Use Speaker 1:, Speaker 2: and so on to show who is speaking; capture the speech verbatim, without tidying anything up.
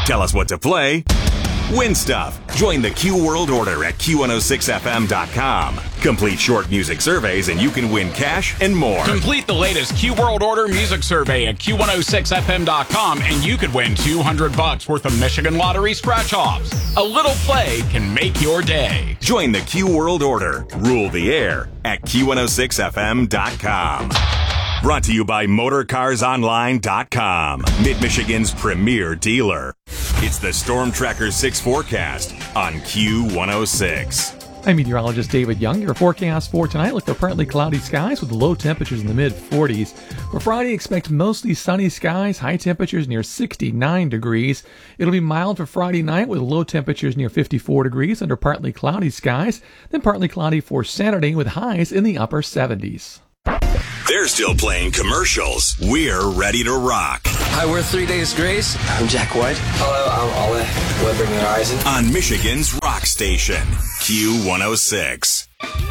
Speaker 1: Tell us what to play. Win stuff. Join the Q World Order at Q one oh six F M dot com. Complete short music surveys and you can win cash and more.
Speaker 2: Complete the latest Q World Order music survey at Q one oh six F M dot com and you could win two hundred bucks worth of Michigan Lottery scratch-offs. A little play can make your day.
Speaker 1: Join the Q World Order. Rule the air at Q one oh six F M dot com. Brought to you by Motor Cars Online dot com, Mid-Michigan's premier dealer. It's the Storm Tracker six forecast on Q one oh six.
Speaker 3: I'm meteorologist David Young. Your forecast for tonight look for partly cloudy skies with low temperatures in the mid forties. For Friday, expect mostly sunny skies, high temperatures near sixty-nine degrees. It'll be mild for Friday night with low temperatures near fifty-four degrees under partly cloudy skies, then partly cloudy for Saturday with highs in the upper seventies.
Speaker 1: They're still playing commercials. We're ready to rock.
Speaker 4: Hi, we're Three Days Grace. I'm Jack White. Hello, I'm Ole Weber Horizon.
Speaker 1: On Michigan's rock station, Q one oh six.